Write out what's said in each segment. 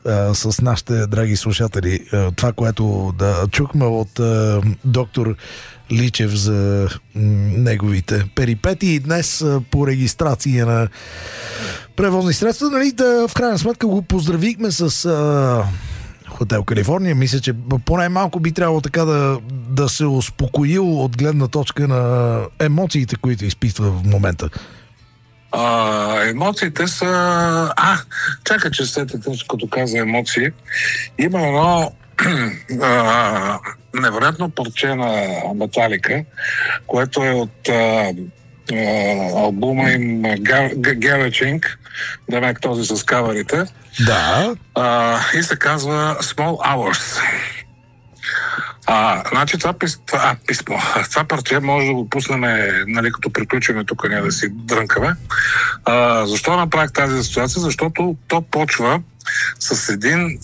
с нашите драги слушатели това, което чухме от доктор Личев за неговите перипети и днес по регистрация на превозни средства, нали, в крайна сметка го поздравихме с Хотел Калифорния. Мисля, че поне малко би трябвало така да се успокоил от гледна точка на емоциите, които изпитва в момента. Емоциите са... чакай, че след като каза емоции, има едно невероятно парче на Металика, което е от албума им Garaging, демек този с каверите. Да. И се казва Small Hours. Значи това писмо, това парче може да го пуснем, нали, като приключиме тук, ние да си дрънкаме. Защо направих тази ситуация? Защото то почва с един...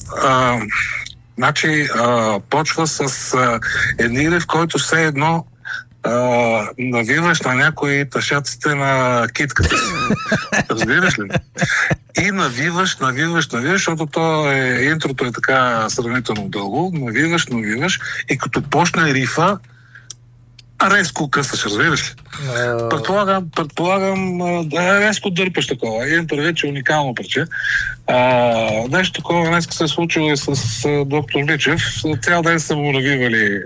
почва с един в който все едно навиваш на някои тъшаците на китката си. Разбираш ли? И навиваш, защото интрото е така сравнително дълго. Навиваш и като почне рифа, резко късаш, разбираш ли? Предполагам, резко дърпаш такова. Имам предвид, че уникално парче. Нещо такова днес се е случило и с доктор Личев. Цял ден са му навивали.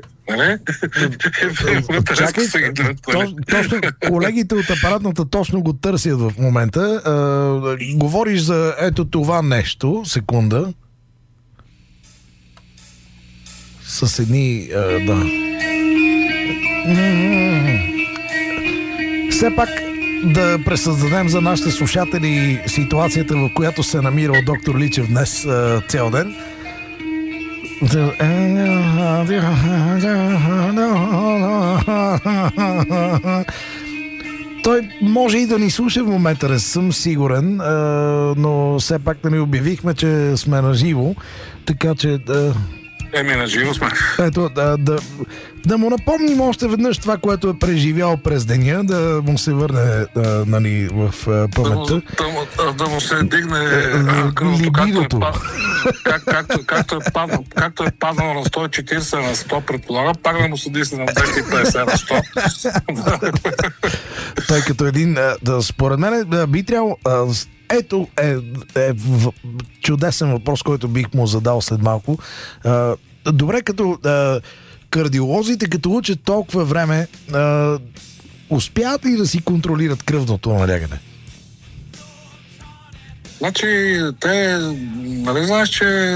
Чакай, точно колегите от апаратната точно го търсят в момента. Говориш за ето това нещо. Секунда. С едни... Все пак да пресъздадем за нашите слушатели ситуацията, в която се намирал доктор Личев днес цял ден. Той може и да ни слуша в момента, не съм сигурен, но все пак да ни обявихме, че сме на живо, така че... на живо сме. Ето, да му напомним още веднъж това, което е преживял през деня, да му се върне нали, в паметта. Да му се дигне либидото. Както е паднал на 140 на 100, предполагам, пак да му се дисне на 250 на 100. Тъй като един, според мен би трябвало... Ето е чудесен въпрос, който бих му задал след малко. Добре, като кардиолозите, като учат толкова време, успяват ли да си контролират кръвното налягане? Значи, те, нали знаеш, че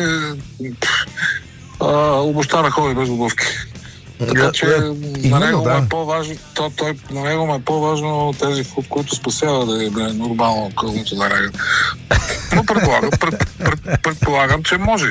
обощана ходи без обувки. Така че на него е по-важно, на него е по-важно тези, които спасява да е нормално кръвното налягане. Но предполагам, че може.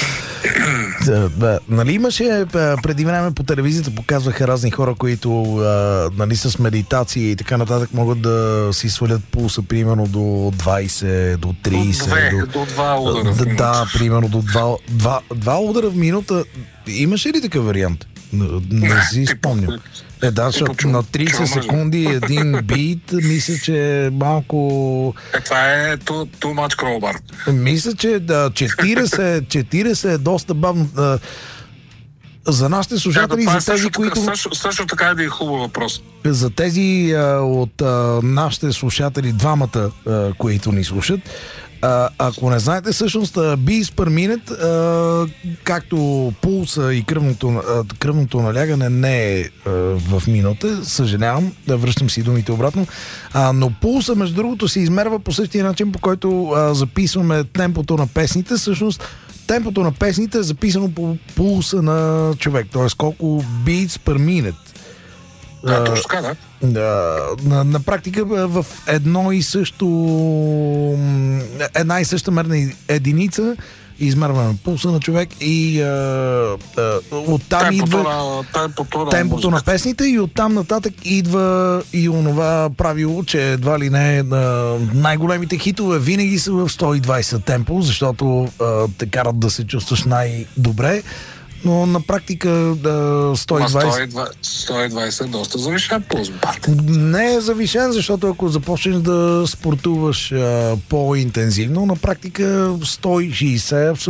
Нали имаше преди време по телевизията, показваха разни хора, които нали, с медитации и така нататък могат да си свалят пулса примерно до 20, до 30. До 2 удара в минута. Да, примерно до 2 удара в минута. Имаше ли такъв вариант? Не си спомням. Защото на 30 секунди един бит, мисля, че е малко... Това е too much crowbar. Мисля, че 40 е доста бавно. За нашите слушатели, за тези, които... Също така е да е хубав въпрос. За тези от нашите слушатели, двамата, които ни слушат, ако не знаете, всъщност beats per minute, както пулса и кръвното налягане не е в минута, съжалявам, да връщам си думите обратно, но пулса, между другото, се измерва по същия начин, по който записваме темпото на песните. Всъщност темпото на песните е записано по пулса на човек, т.е. колко beats per minute. Точно така, да. На практика в една и съща мерна единица измерваме пулса на човек и оттам идва темпото на песните и оттам нататък идва и онова правило, че едва ли не най-големите хитове винаги са в 120 темпо, защото те карат да се чувстваш най-добре. Но на практика 120 е доста завишен пулс. Не е завишен, защото ако започнеш да спортуваш по-интензивно, на практика 160 е